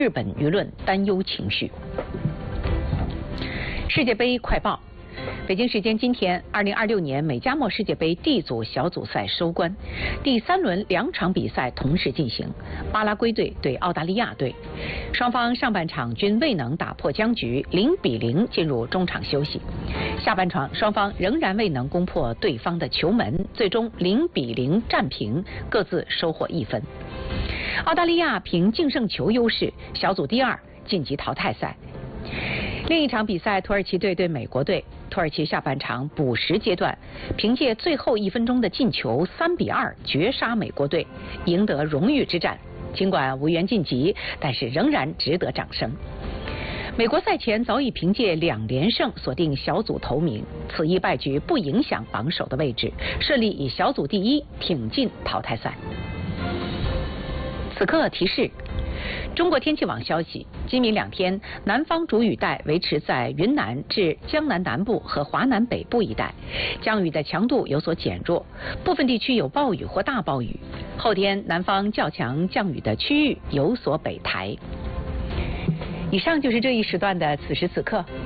日本舆论担忧情绪。世界杯快报。北京时间今天，2026年美加墨世界杯 D 组小组赛收官，第3轮2场比赛同时进行。巴拉圭队对澳大利亚队，双方上半场均未能打破僵局，0-0进入中场休息。下半场双方仍然未能攻破对方的球门，最终0-0战平，各自收获1分。澳大利亚凭净胜球优势，小组第2晋级淘汰赛。另一场比赛，土耳其队对美国队，土耳其下半场补时阶段，凭借最后1分钟的进球3-2绝杀美国队，赢得荣誉之战。尽管无缘晋级，但是仍然值得掌声。美国赛前早已凭借2连胜锁定小组头名，此一败局不影响榜首的位置，顺利以小组第1挺进淘汰赛。此刻提示。中国天气网消息，今明2天，南方主雨带维持在云南至江南南部和华南北部一带，降雨的强度有所减弱，部分地区有暴雨或大暴雨。后天，南方较强降雨的区域有所北抬。以上就是这一时段的此时此刻，